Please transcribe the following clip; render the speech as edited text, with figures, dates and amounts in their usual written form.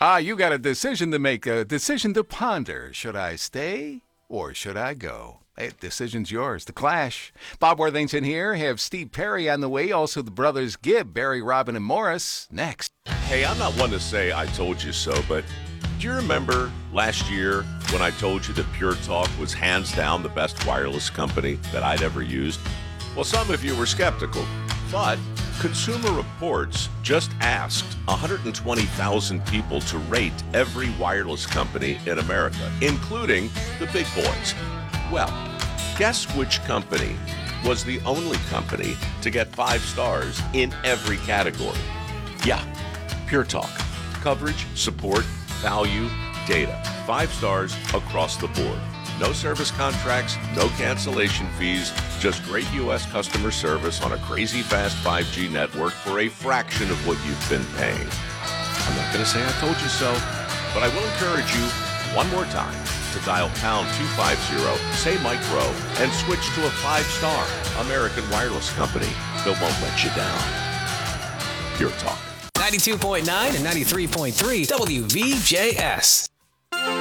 You got a decision to make, a decision to ponder. Should I stay or should I go? Hey, decision's yours. The Clash. Bob Worthington here. Have Steve Perry on the way. Also the brothers Gibb, Barry, Robin, and Morris. Next. Hey, I'm not one to say I told you so, but do you remember last year when I told you that Pure Talk was hands down the best wireless company that I'd ever used? Well, some of you were skeptical, but Consumer Reports just asked 120,000 people to rate every wireless company in America, including the big boys. Well, guess which company was the only company to get 5 stars in every category? Yeah, Pure Talk. Coverage, support, value, data. 5 stars across the board. No service contracts, no cancellation fees, just great U.S. customer service on a crazy fast 5G network for a fraction of what you've been paying. I'm not going to say I told you so, but I will encourage you one more time to dial pound 250, say Mike Rowe, and switch to a 5-star American wireless company that won't let you down. Pure Talk. 92.9 and 93.3 WVJS.